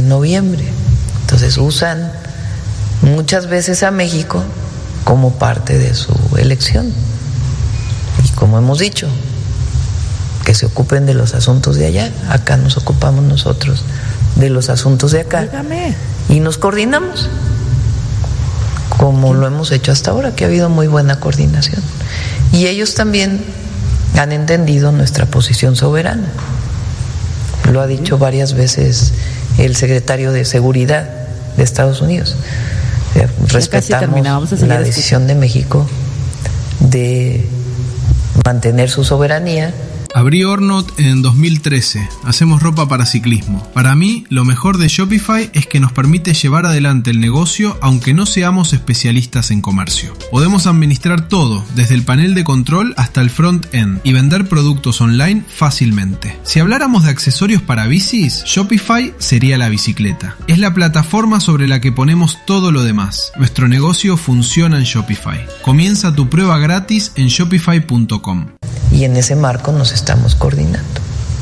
en noviembre. Entonces usan muchas veces a México como parte de su elección. Y como hemos dicho, que se ocupen de los asuntos de allá, acá nos ocupamos nosotros de los asuntos de acá. Dígame. Y nos coordinamos, como lo hemos hecho hasta ahora, que ha habido muy buena coordinación. Y ellos también han entendido nuestra posición soberana. Lo ha dicho varias veces el secretario de Seguridad de Estados Unidos. Respetamos la decisión de México de mantener su soberanía. Abrí Ornot en 2013. Hacemos ropa para ciclismo. Para mí, lo mejor de Shopify es que nos permite llevar adelante el negocio aunque no seamos especialistas en comercio. Podemos administrar todo, desde el panel de control hasta el front-end, y vender productos online fácilmente. Si habláramos de accesorios para bicis, Shopify sería la bicicleta. Es la plataforma sobre la que ponemos todo lo demás. Nuestro negocio funciona en Shopify. Comienza tu prueba gratis en shopify.com. Y en ese marco nos estamos coordinando.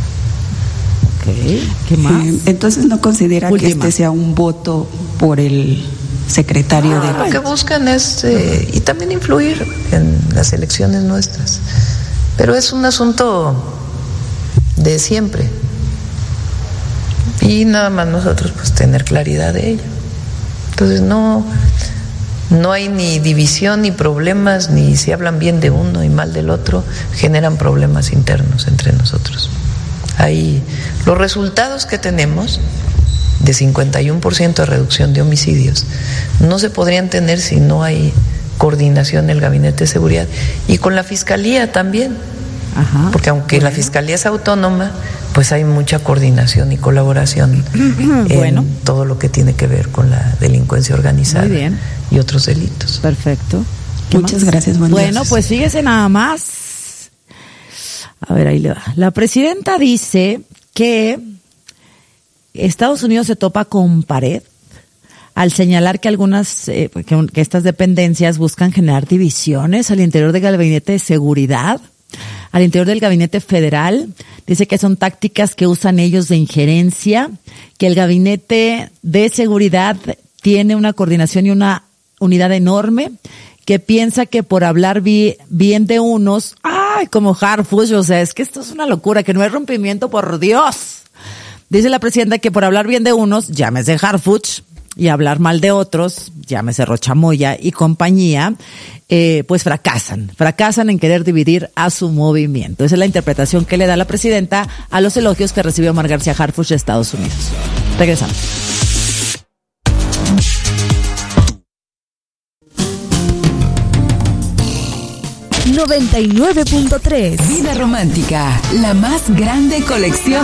Okay. ¿Qué más? Entonces no considera que este sea un voto por el secretario de... Lo que buscan es y también influir en las elecciones nuestras. Pero es un asunto de siempre. Y nada más nosotros pues tener claridad de ello. Entonces no hay ni división ni problemas, ni si hablan bien de uno y mal del otro, generan problemas internos entre nosotros. Ahí los resultados que tenemos de 51% de reducción de homicidios no se podrían tener si no hay coordinación en el Gabinete de Seguridad y con la Fiscalía también. Ajá, porque aunque la Fiscalía es autónoma, pues hay mucha coordinación y colaboración en todo lo que tiene que ver con la delincuencia organizada y otros delitos. Perfecto. Muchas gracias. Bueno, pues fíjese nada más. A ver, ahí le va. La presidenta dice que Estados Unidos se topa con pared al señalar que algunas, que estas dependencias buscan generar divisiones al interior del Gabinete de Seguridad, al interior del Gabinete Federal. Dice que son tácticas que usan ellos de injerencia, que el Gabinete de Seguridad tiene una coordinación y una unidad enorme, que piensa que por hablar bien de unos, como Harfuch, o sea, es que esto es una locura, que no hay rompimiento, por Dios. Dice la presidenta que por hablar bien de unos, llámese Harfuch, y hablar mal de otros, llámese Rocha Moya y compañía, pues fracasan en querer dividir a su movimiento. Esa es la interpretación que le da la presidenta a los elogios que recibió Omar García Harfuch de Estados Unidos. Regresamos. ¡99.3! Vida Romántica, la más grande colección